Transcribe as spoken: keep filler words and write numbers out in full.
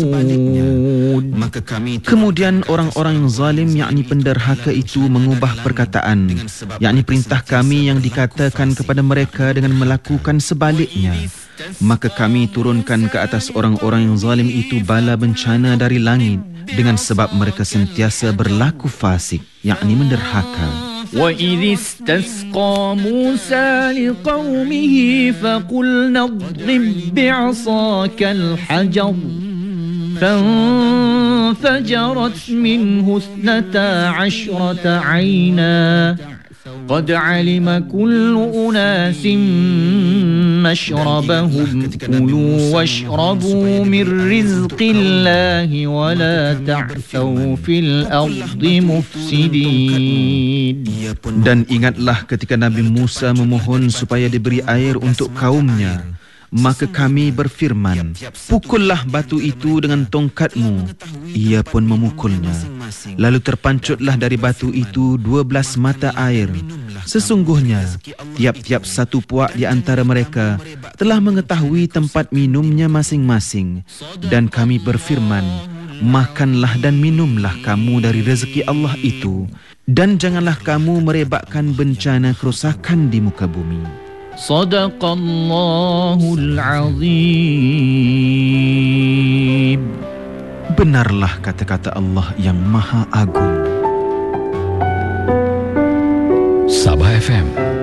sebaliknya, maka kami kemudian orang-orang yang zalim yakni penderhaka itu mengubah perkataan, yakni perintah kami yang dikatakan kepada mereka dengan melakukan sebaliknya. Maka kami turunkan ke atas orang-orang yang zalim itu bala bencana dari langit dengan sebab mereka sentiasa berlaku fasik, yakni menderhaka. وَإِذِ اسْتَسْقَى مُوسَى لِقَوْمِهِ فَقُلْنَا اضْرِبْ بِعَصَاكَ الْحَجَرَ فَانْفَجَرَتْ مِنْهُ اثْنَتَا عَشْرَةَ عَيْنًا قَدْ عَلِمَ كُلُّ أُنَاسٍ مَشْرَبَهُمْ كُلُوا وَاشْرَبُوا مِنْ رِزْقِ اللَّهِ وَلَا تَعْثَوْا فِي الْأَرْضِ مُفْسِدِينَ. Dan ingatlah ketika Nabi Musa memohon supaya diberi air untuk kaumnya, maka kami berfirman, pukullah batu itu dengan tongkatmu. Ia pun memukulnya. Lalu terpancutlah dari batu itu dua belas mata air. Sesungguhnya, tiap-tiap satu puak di antara mereka telah mengetahui tempat minumnya masing-masing. Dan kami berfirman, makanlah dan minumlah kamu dari rezeki Allah itu, dan janganlah kamu merebakkan bencana kerosakan di muka bumi. Sadaqallahul Azim. Benarlah kata-kata Allah yang Maha Agung. Sabah F M